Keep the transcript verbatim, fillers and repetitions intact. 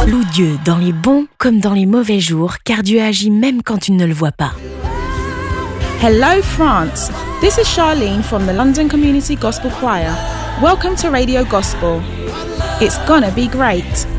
Loue Dieu dans les bons comme dans les mauvais jours, car Dieu agit même quand tu ne le vois pas. Hello France, this is Charlene from the London Community Gospel Choir. Welcome to Radio Gospel. It's gonna be great.